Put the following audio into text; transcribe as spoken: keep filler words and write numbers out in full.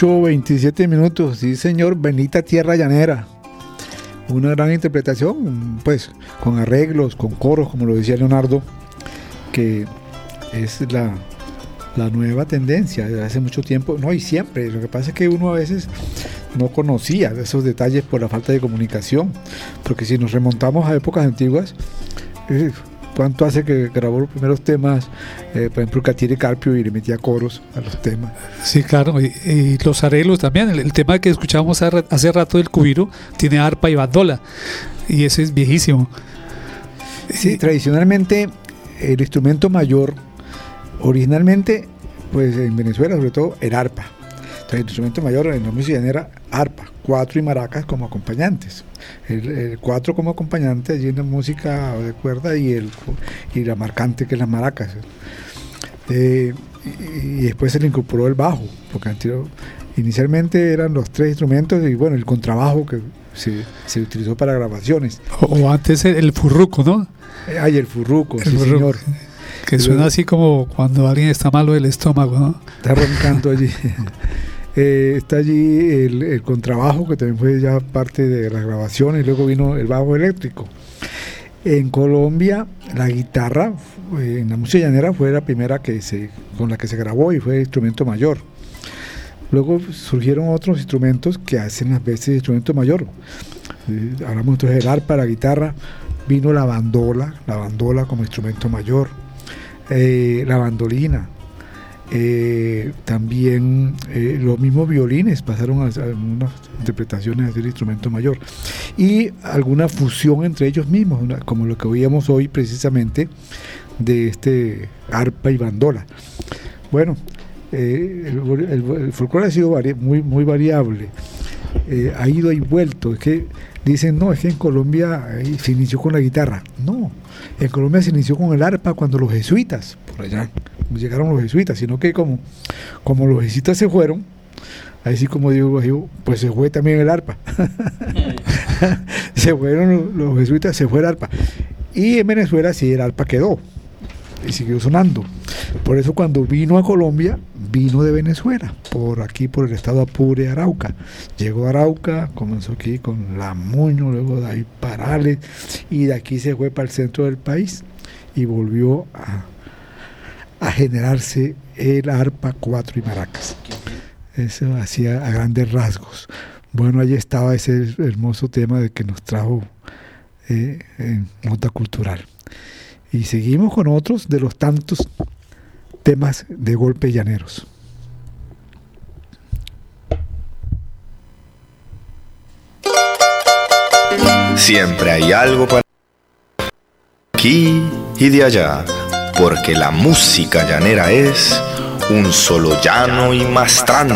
ocho veintisiete minutos, sí señor, Bendita Tierra Llanera. Una gran interpretación, pues, con arreglos, con coros, como lo decía Leonardo, que es la, la nueva tendencia desde hace mucho tiempo, no, y siempre. Lo que pasa es que uno a veces no conocía esos detalles por la falta de comunicación, porque si nos remontamos a épocas antiguas, eh, ¿cuánto hace que grabó los primeros temas? Eh, por ejemplo, Catiere Carpio, y le metía coros a los temas. Sí, claro, y, y los arreglos también. El, el tema que escuchábamos hace rato del Cubiro tiene arpa y bandola, y ese es viejísimo. Sí, y, tradicionalmente el instrumento mayor, originalmente, pues en Venezuela sobre todo, el arpa. Entonces, el instrumento mayor en la música llanera, arpa, cuatro y maracas como acompañantes. El, el cuatro como acompañante allí en la música de cuerda, y el y la marcante, que es las maracas. Eh, y, y después se le incorporó el bajo, porque anterior, inicialmente eran los tres instrumentos, y bueno, el contrabajo que se, se utilizó para grabaciones. O, o antes el, el furruco, ¿no? Ay, el furruco, el sí furruco, señor. Que suena así como cuando alguien está malo del estómago, ¿no? Está roncando allí. Eh, está allí el, el contrabajo, que también fue ya parte de las grabaciones, y luego vino el bajo eléctrico. En Colombia, la guitarra eh, en la música llanera fue la primera que se, con la que se grabó, y fue el instrumento mayor. Luego surgieron otros instrumentos que hacen las veces de instrumento mayor. Eh, hablamos entonces del arpa, la guitarra, vino la bandola, la bandola como instrumento mayor, eh, la bandolina. Eh, también eh, los mismos violines pasaron a, a unas interpretaciones del instrumento mayor, y alguna fusión entre ellos mismos, una, como lo que oíamos hoy precisamente de este arpa y bandola. Bueno, eh, el, el, el folclore ha sido vari, muy, muy variable, eh, ha ido y vuelto. Es que dicen, no, es que en Colombia eh, se inició con la guitarra. No, en Colombia se inició con el arpa cuando los jesuitas, por allá llegaron los jesuitas, sino que como, como los jesuitas se fueron, así como digo, pues se fue también el arpa. Se fueron los, los jesuitas, se fue el arpa. Y en Venezuela sí, el arpa quedó y siguió sonando. Por eso cuando vino a Colombia, vino de Venezuela, por aquí, por el estado Apure, Arauca. Llegó a Arauca, comenzó aquí con La Muño, luego de ahí Parales, y de aquí se fue para el centro del país y volvió a a generarse el arpa, cuatro y maracas. Eso hacía a grandes rasgos. Bueno, allí estaba ese hermoso tema de que nos trajo eh, en Nota Cultural. Y seguimos con otros de los tantos temas de golpe llaneros. Siempre hay algo para aquí y de allá, porque la música llanera es un solo llano y mastrán.